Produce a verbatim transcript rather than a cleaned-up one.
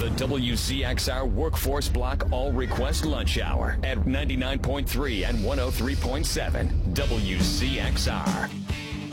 the W C X R Workforce Block All Request Lunch Hour at ninety-nine point three and one oh three point seven W C X R.